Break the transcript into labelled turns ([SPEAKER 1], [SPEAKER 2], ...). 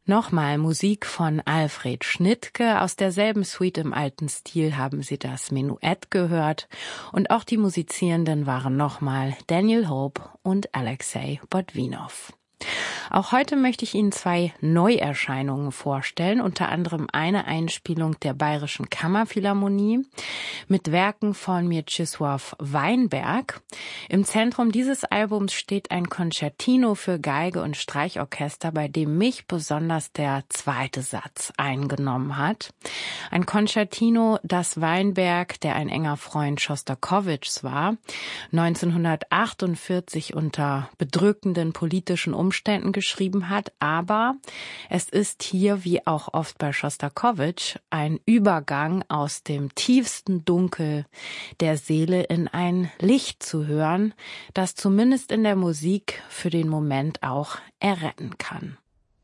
[SPEAKER 1] Nochmal Musik von Alfred Schnittke. Aus derselben Suite im alten Stil haben Sie das Menuett gehört. Und auch die Musizierenden waren nochmal Daniel Hope und Alexei Botvinov. Auch heute möchte ich Ihnen 2 Neuerscheinungen vorstellen, unter anderem eine Einspielung der Bayerischen Kammerphilharmonie mit Werken von Mieczysław Weinberg. Im Zentrum dieses Albums steht ein Concertino für Geige und Streichorchester, bei dem mich besonders der zweite Satz eingenommen hat. Ein Concertino, das Weinberg, der ein enger Freund Schostakowitschs war, 1948 unter bedrückenden politischen Umständen geschrieben hat, aber es ist hier, wie auch oft bei Schostakowitsch, ein Übergang aus dem tiefsten Dunkel der Seele in ein Licht zu hören, das zumindest in der Musik für den Moment auch erretten kann.